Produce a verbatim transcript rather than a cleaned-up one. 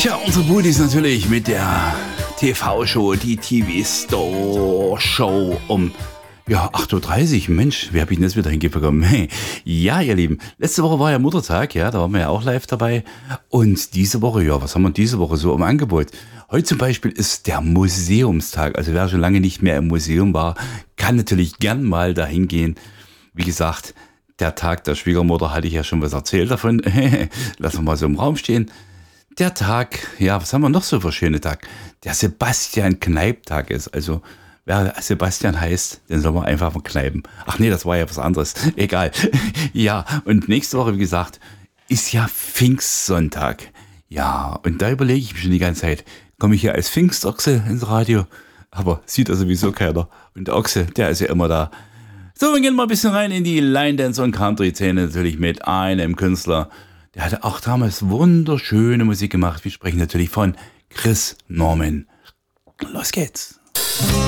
Tja, unsere Buddies natürlich mit der T V-Show, die T V-Store-Show um ja, acht Uhr dreißig. Mensch, wer hab ich denn das wieder hingebekommen? Hey. Ja, ihr Lieben, letzte Woche war ja Muttertag, ja, da waren wir ja auch live dabei. Und diese Woche, ja, was haben wir diese Woche so im Angebot? Heute zum Beispiel ist der Museumstag. Also wer schon lange nicht mehr im Museum war, kann natürlich gern mal dahin gehen. Wie gesagt, der Tag der Schwiegermutter, hatte ich ja schon was erzählt davon. Lassen wir mal so im Raum stehen. Der Tag, ja, was haben wir noch so für schöne Tag? Der Sebastian-Kneip-Tag ist. Also, wer Sebastian heißt, den soll man einfach mal kneipen. Ach nee, das war ja was anderes. Egal. Ja, und nächste Woche, wie gesagt, ist ja Pfingstsonntag. Ja, und da überlege ich mich schon die ganze Zeit, komme ich hier als Pfingstochse ins Radio? Aber sieht ja sowieso keiner. Und der Ochse, der ist ja immer da. So, wir gehen mal ein bisschen rein in die Line Dance und Country-Szene, natürlich mit einem Künstler. Der hatte auch damals wunderschöne Musik gemacht. Wir sprechen natürlich von Chris Norman. Los geht's.